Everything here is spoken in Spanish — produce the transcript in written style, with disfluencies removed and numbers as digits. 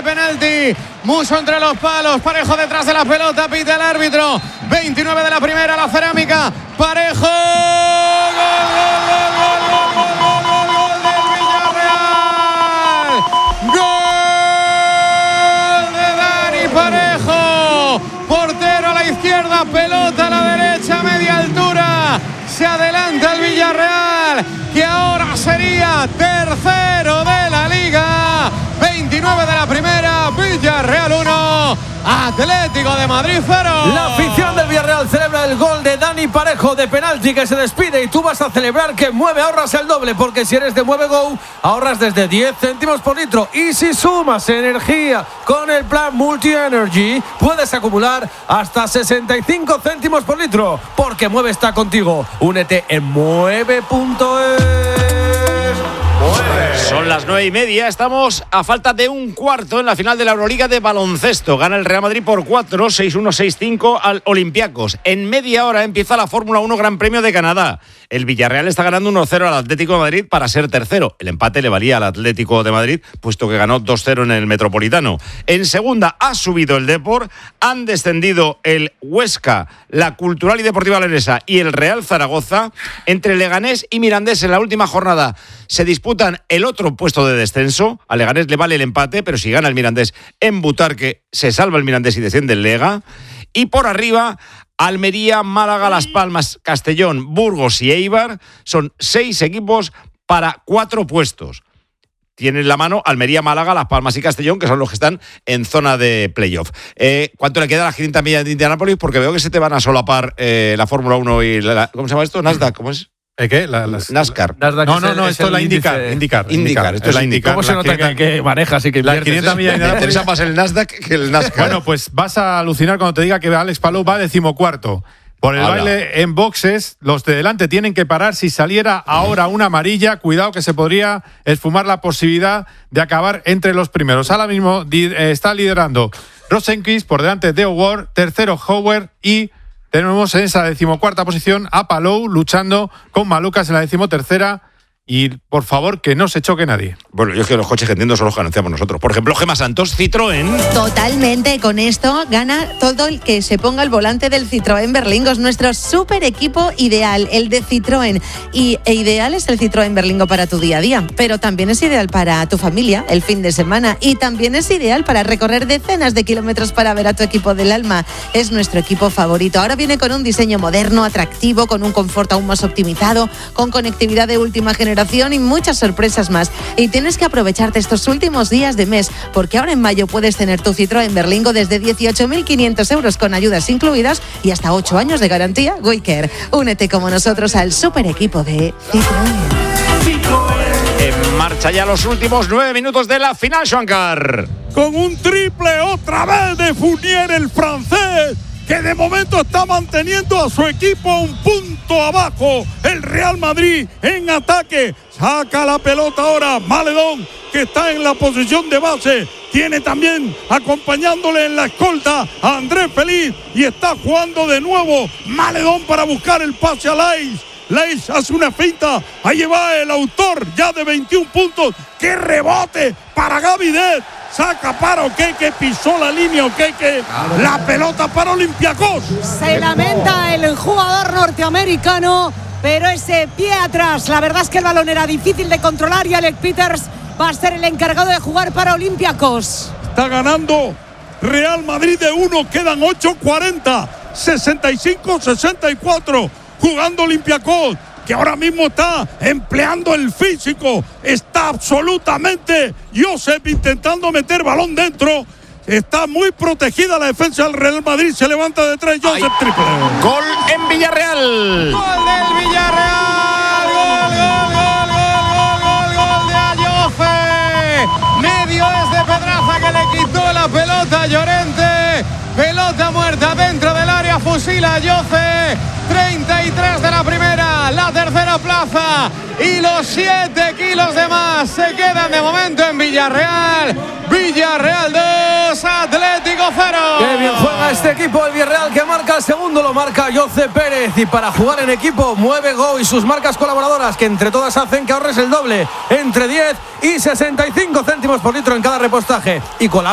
de penalti. Muso entre los palos. Parejo detrás de la pelota. Pita el árbitro. 29 de la primera, la Cerámica. Parejo. Gol del Villarreal. Gol de Dani Parejo. Portero a la izquierda, pelota a la derecha, media altura. Se adelanta el Villarreal, que ahora sería tercero de la Liga. 29 de la primera, Villarreal 1, Atlético de Madrid 0. La afición del Villarreal celebra el gol de Dani Parejo de penalti, que se despide, y tú vas a celebrar que Mueve ahorras el doble, porque si eres de Mueve Go ahorras desde 10 céntimos por litro, y si sumas energía con el plan Multi Energy puedes acumular hasta 65 céntimos por litro, porque Mueve está contigo. Únete en mueve.es. Son las 9:30, estamos a falta de un cuarto en la final de la Euroliga de baloncesto. Gana el Real Madrid por 4, 6-1, 6-5 al Olympiacos. En media hora empieza la Fórmula 1 Gran Premio de Canadá. El Villarreal está ganando 1-0 al Atlético de Madrid para ser tercero. El empate le valía al Atlético de Madrid, puesto que ganó 2-0 en el Metropolitano. En segunda ha subido el Depor, han descendido el Huesca, la Cultural y Deportiva Leonesa y el Real Zaragoza. Entre Leganés y Mirandés en la última jornada se disputan el otro puesto de descenso. A Leganés le vale el empate, pero si gana el Mirandés en Butarque, se salva el Mirandés y desciende el Lega. Y por arriba, Almería, Málaga, Las Palmas, Castellón, Burgos y Eibar. Son 6 equipos para 4 puestos. Tienen la mano Almería, Málaga, Las Palmas y Castellón, que son los que están en zona de playoff. ¿Cuánto le queda a las 500 millas de Indianápolis? Porque veo que se te van a solapar la Fórmula 1 y ¿cómo se llama esto? Nasdaq, ¿cómo es? ¿Qué? NASCAR. No, esto es la IndyCar. Esto es la IndyCar. ¿Cómo se nota que manejas y que las inviertes? 500 millas de Me interesa más el Nasdaq que el NASCAR. Bueno, pues vas a alucinar cuando te diga que Alex Palou va 14º. Por el baile en boxes, los de delante tienen que parar. Si saliera ahora una amarilla, cuidado que se podría esfumar la posibilidad de acabar entre los primeros. Ahora mismo está liderando Rosenquist, por delante de O'Ward, tercero Howard, y tenemos en esa 14ª posición a Palou luchando con Malucas en la 13ª. Y, por favor, que no se choque nadie. Bueno, yo es que los coches que entiendo son los que anunciamos nosotros. Por ejemplo, Gemma Santos, Citroën. Totalmente, con esto gana todo el que se ponga al volante del Citroën Berlingo. Es nuestro super equipo ideal, el de Citroën. E ideal es el Citroën Berlingo para tu día a día, pero también es ideal para tu familia, el fin de semana, y también es ideal para recorrer decenas de kilómetros para ver a tu equipo del alma. Es nuestro equipo favorito. Ahora viene con un diseño moderno, atractivo, con un confort aún más optimizado, con conectividad de última generación y muchas sorpresas más. Y tienes que aprovecharte estos últimos días de mes, porque ahora en mayo puedes tener tu Citroën Berlingo desde 18.500 euros con ayudas incluidas y hasta 8 años de garantía Waycare. Únete como nosotros al super equipo de Citroën. En marcha ya los últimos 9 minutos de la final, Juancar. Con un triple otra vez de Fournier, el francés, que de momento está manteniendo a su equipo un punto abajo. El Real Madrid en ataque. Saca la pelota ahora Maledón, que está en la posición de base. Tiene también acompañándole en la escolta a Andrés Feliz. Y está jugando de nuevo Maledón para buscar el pase a Lais. Lais hace una finta. Ahí va el autor ya de 21 puntos. ¡Qué rebote para Gavidet! Saca para Okeke, pisó la línea Okeke. La pelota para Olympiacos. Se lamenta el jugador norteamericano, pero ese pie atrás, la verdad es que el balón era difícil de controlar y Alec Peters va a ser el encargado de jugar para Olympiacos. Está ganando Real Madrid de 1, quedan 8:40, 65-64, jugando Olympiacos, que ahora mismo está empleando el físico, está absolutamente Josep intentando meter balón dentro, está muy protegida la defensa del Real Madrid, se levanta detrás Josep, triple. Gol en Villarreal. Gol del Villarreal. Gol de Ayoce. Medio es de Pedraza, que le quitó la pelota a Llorente. Pelota muerta dentro del área, fusila Ayoce. 33 de la primera, la tercera plaza y los 7 kilos de más se quedan de momento en Villarreal. Villarreal 2, Atlético 0. Qué bien juega este equipo, el Villarreal, que marca el segundo, lo marca Jose Pérez. Y para jugar en equipo, Mueve Go y sus marcas colaboradoras, que entre todas hacen que ahorres el doble, entre 10 y 65 céntimos por litro en cada repostaje. Y